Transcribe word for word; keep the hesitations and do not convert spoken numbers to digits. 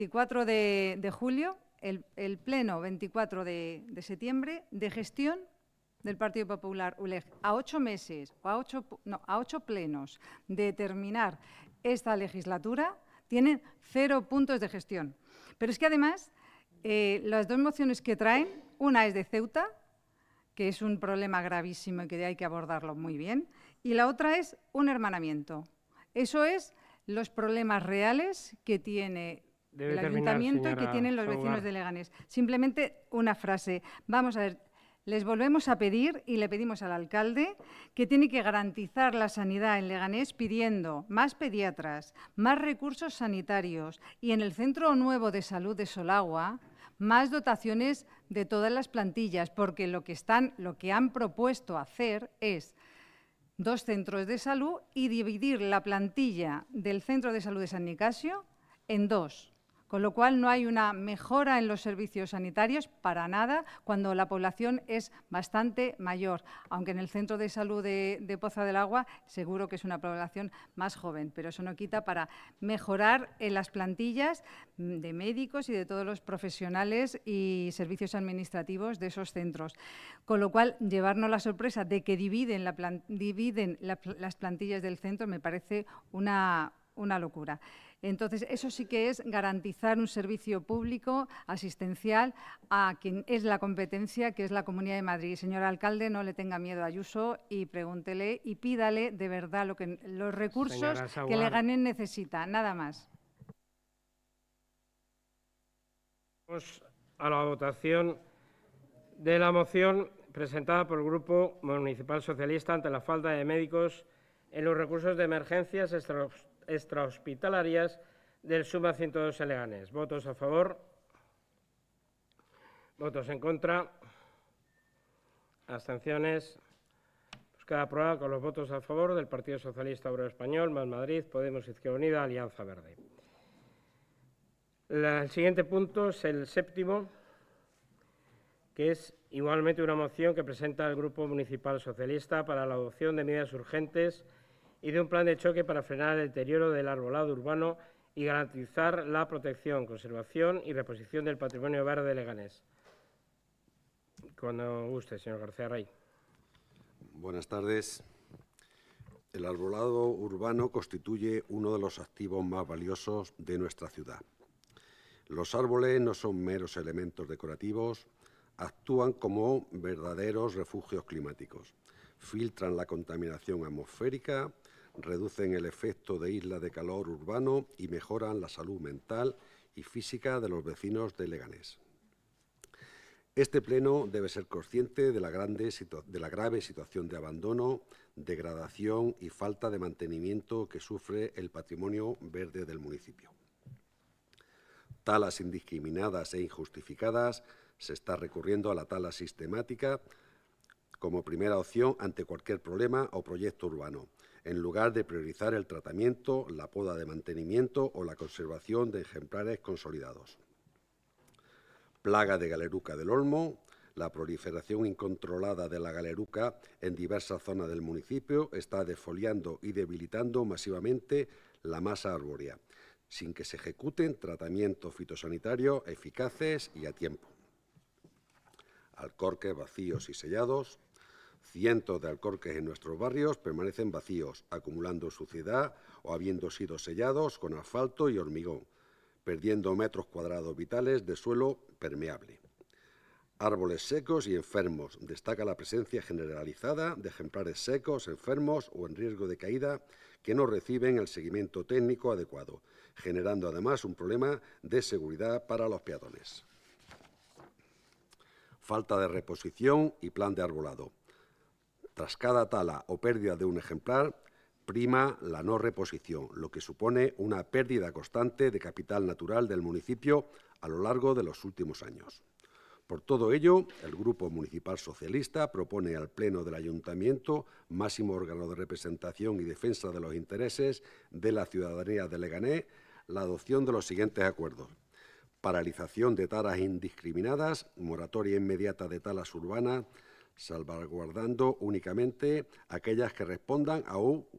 veinticuatro de, de julio, el, el pleno veinticuatro de, de septiembre, de gestión del Partido Popular U L E G, a ocho meses, o a ocho, no, a ocho plenos de terminar esta legislatura, tienen cero puntos de gestión. Pero es que además, eh, las dos mociones que traen, una es de Ceuta, que es un problema gravísimo y que hay que abordarlo muy bien, y la otra es un hermanamiento. Eso es los problemas reales que tiene Debe el terminar, ayuntamiento y que señora tienen los Saugar. vecinos de Leganés. Simplemente una frase. Vamos a ver, les volvemos a pedir y le pedimos al alcalde que tiene que garantizar la sanidad en Leganés pidiendo más pediatras, más recursos sanitarios y en el Centro Nuevo de Salud de Solagua más dotaciones de todas las plantillas, porque lo que, están, lo que han propuesto hacer es dos centros de salud y dividir la plantilla del Centro de Salud de San Nicasio en dos. Con lo cual no hay una mejora en los servicios sanitarios para nada cuando la población es bastante mayor, aunque en el Centro de Salud de, de Poza del Agua seguro que es una población más joven, pero eso no quita para mejorar en las plantillas de médicos y de todos los profesionales y servicios administrativos de esos centros. Con lo cual, llevarnos la sorpresa de que dividen, la plan, dividen la, las plantillas del centro me parece una, una locura. Entonces, eso sí que es garantizar un servicio público asistencial a quien es la competencia, que es la Comunidad de Madrid. Señor alcalde, no le tenga miedo a Ayuso y pregúntele y pídale de verdad lo que, los recursos que Leganés necesita, nada más. Vamos a la votación de la moción presentada por el Grupo Municipal Socialista ante la falta de médicos en los recursos de emergencias extra extrahospitalarias del SUMA ciento dos en Leganés. ¿Votos a favor? ¿Votos en contra? ¿Abstenciones? Pues queda aprobada con los votos a favor del Partido Socialista Obrero Español, Más Madrid, Podemos, Izquierda Unida, Alianza Verde. La, el siguiente punto es el séptimo, que es igualmente una moción que presenta el Grupo Municipal Socialista para la adopción de medidas urgentes y de un plan de choque para frenar el deterioro del arbolado urbano y garantizar la protección, conservación y reposición del patrimonio verde de Leganés. Cuando guste, señor García Rey. Buenas tardes. El arbolado urbano constituye uno de los activos más valiosos de nuestra ciudad. Los árboles no son meros elementos decorativos, actúan como verdaderos refugios climáticos. Filtran la contaminación atmosférica, reducen el efecto de isla de calor urbano y mejoran la salud mental y física de los vecinos de Leganés. Este pleno debe ser consciente de la, grande de la grave situación de abandono, degradación y falta de mantenimiento que sufre el patrimonio verde del municipio. Talas indiscriminadas e injustificadas, se está recurriendo a la tala sistemática como primera opción ante cualquier problema o proyecto urbano, en lugar de priorizar el tratamiento, la poda de mantenimiento o la conservación de ejemplares consolidados. Plaga de galeruca del olmo. La proliferación incontrolada de la galeruca en diversas zonas del municipio está desfoliando y debilitando masivamente la masa arbórea, sin que se ejecuten tratamientos fitosanitarios eficaces y a tiempo. Alcorques vacíos y sellados. Cientos de alcorques en nuestros barrios permanecen vacíos, acumulando suciedad o habiendo sido sellados con asfalto y hormigón, perdiendo metros cuadrados vitales de suelo permeable. Árboles secos y enfermos. Destaca la presencia generalizada de ejemplares secos, enfermos o en riesgo de caída que no reciben el seguimiento técnico adecuado, generando además un problema de seguridad para los peatones. Falta de reposición y plan de arbolado. Tras cada tala o pérdida de un ejemplar, prima la no reposición, lo que supone una pérdida constante de capital natural del municipio a lo largo de los últimos años. Por todo ello, el Grupo Municipal Socialista propone al Pleno del Ayuntamiento, máximo órgano de representación y defensa de los intereses de la ciudadanía de Leganés, la adopción de los siguientes acuerdos. Paralización de talas indiscriminadas, moratoria inmediata de talas urbanas, salvaguardando únicamente aquellas que respondan a un